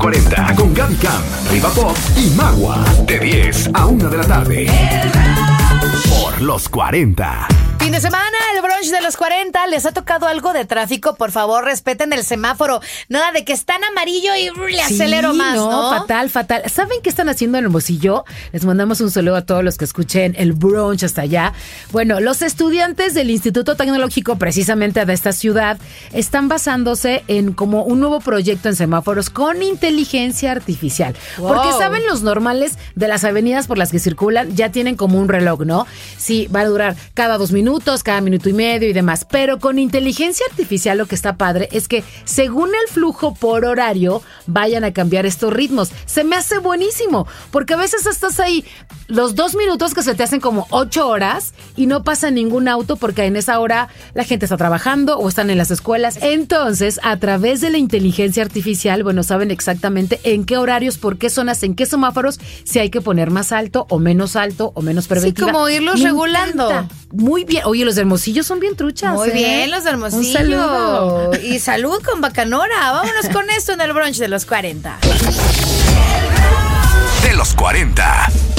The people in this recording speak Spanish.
40 con Gaby Cam, Riva Pop y Magua. De 10 a 1 de la tarde. Por los 40. Fin de semana, el brunch de los 40. ¿Les ha tocado algo de tráfico? Por favor, respeten el semáforo. Nada de que está en amarillo y le acelero más, ¿no? Fatal. ¿Saben qué están haciendo en Hermosillo? Les mandamos un saludo a todos los que escuchen el brunch hasta allá. Bueno, los estudiantes del Instituto Tecnológico, precisamente de esta ciudad, están basándose en como un nuevo proyecto en semáforos con inteligencia artificial. Wow. Porque saben, los normales de las avenidas por las que circulan ya tienen como un reloj, ¿no? Sí, va a durar cada 2 minutos, cada minuto y medio y demás. Pero con inteligencia artificial lo que está padre es que según el flujo por horario vayan a cambiar estos ritmos. Se me hace buenísimo, porque a veces estás ahí los 2 minutos que se te hacen como 8 horas y no pasa ningún auto porque en esa hora la gente está trabajando o están en las escuelas. Entonces, a través de la inteligencia artificial, bueno, saben exactamente en qué horarios, por qué zonas, en qué semáforos, si hay que poner más alto o menos preventiva. Sí, como irlos regulando. Encanta. Muy bien. Oye, los de Hermosillo son bien truchas. Muy bien, los de Hermosillo. Un saludo. Y salud con Bacanora. Vámonos con esto en el brunch de los 40. De los 40.